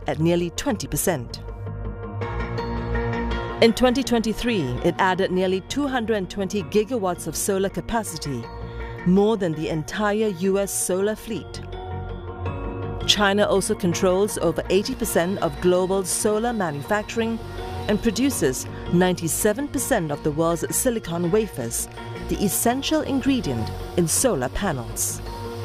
at nearly 20%. In 2023, it added nearly 220 gigawatts of solar capacity, more than the entire US solar fleet. China also controls over 80% of global solar manufacturing and produces 97% of the world's silicon wafers, the essential ingredient in solar panels.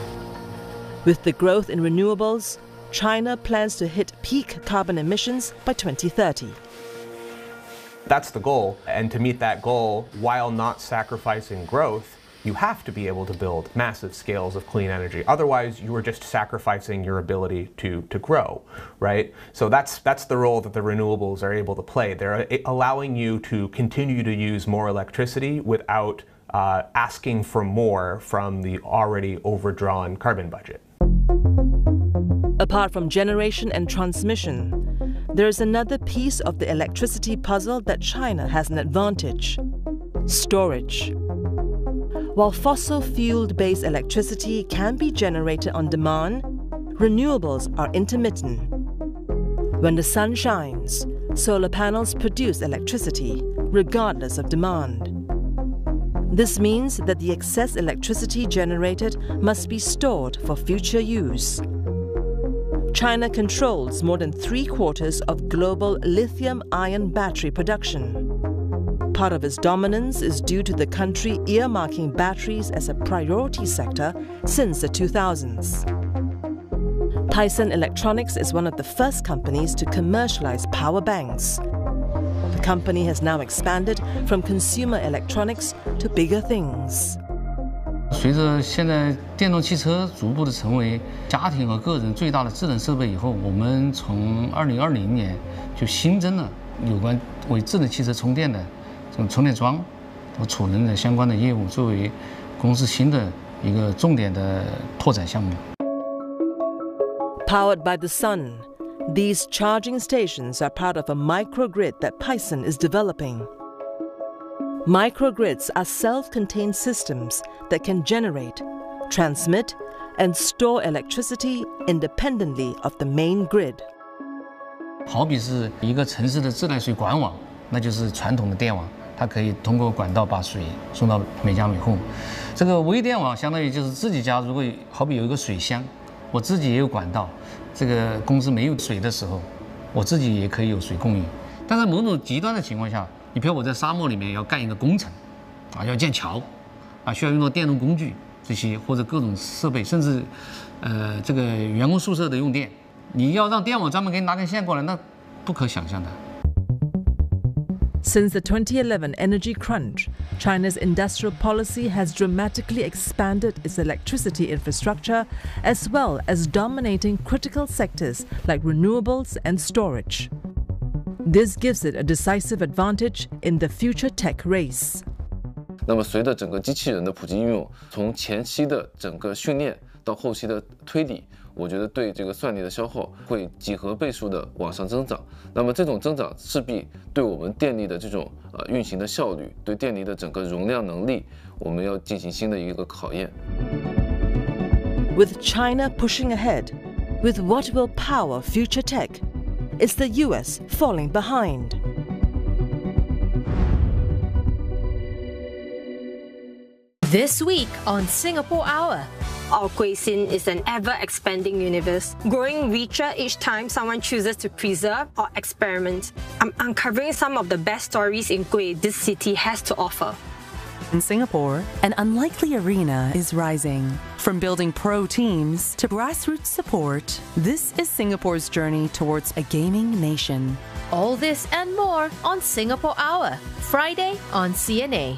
With the growth in renewables, China plans to hit peak carbon emissions by 2030. That's the goal, and to meet that goal, while not sacrificing growth, you have to be able to build massive scales of clean energy. Otherwise, you are just sacrificing your ability to grow, right? So that's the role that the renewables are able to play. They're allowing you to continue to use more electricity without asking for more from the already overdrawn carbon budget. Apart from generation and transmission, there is another piece of the electricity puzzle that China has an advantage: storage. While fossil fuel-based electricity can be generated on demand, renewables are intermittent. When the sun shines, solar panels produce electricity, regardless of demand. This means that the excess electricity generated must be stored for future use. China controls more than 3/4 of global lithium-ion battery production. Part of its dominance is due to the country earmarking batteries as a priority sector since the 2000s. Tyson Electronics is one of the first companies to commercialize power banks. The company has now expanded from consumer electronics to bigger things. 随着现在电动汽车逐步的成为家庭和个人最大的智能设备以后，我们从2020年就新增了有关为智能汽车充电的这种充电桩和储能的相关的业务，作为公司新的一个重点的拓展项目。 Powered by the sun, these charging stations are part of a microgrid that Tyson is developing. Microgrids are self-contained systems that can generate, transmit, and store electricity independently of the main grid. 好比是一个城市的自来水管网，那就是传统的电网，它可以通过管道把水送到每家每户。这个微电网相当于就是自己家如果好比有一个水箱，我自己也有管道，这个公司没有水的时候，我自己也可以有水供应。但在某种极端的情况下，你比如我在沙漠里面要干一个工程，要建桥，需要用到电动工具这些或者各种设备，甚至这个员工宿舍的用电，你要让电网专门给你拿根线过来，那不可想象的。 Since the 2011 energy crunch, China's industrial policy has dramatically expanded its electricity infrastructure as well as dominating critical sectors like renewables and storage. This gives it a decisive advantage in the future tech race. 那么随着整个机器人的普及应用，从前期的整个训练到后期的推理，我觉得对这个算力的消耗会几何倍数的往上增长。那么这种增长势必对我们电力的这种运行的效率，对电力的整个容量能力，我们要进行新的一个考验。 With China pushing ahead, with what will power future tech, is the US falling behind? This week on Singapore Hour. Our Guixin is an ever-expanding universe, growing richer each time someone chooses to preserve or experiment. I'm uncovering some of the best stories in Gui this city has to offer. In Singapore, an unlikely arena is rising. From building pro teams to grassroots support, this is Singapore's journey towards a gaming nation. All this and more on Singapore Hour, Friday on CNA.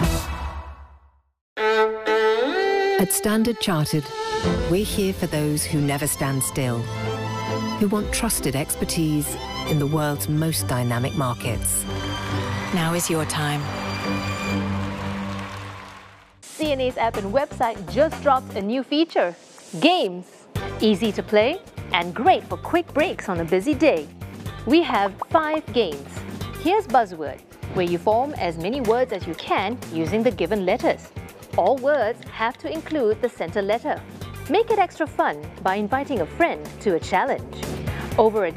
At Standard Chartered, we're here for those who never stand still, who want trusted expertise in the world's most dynamic markets. Now is your time. CNA's app and website just dropped a new feature, Games. Easy to play and great for quick breaks on a busy day. We have 5 games. Here's Buzzword, where you form as many words as you can using the given letters. All words have to include the center letter. Make it extra fun by inviting a friend to a challenge. Over at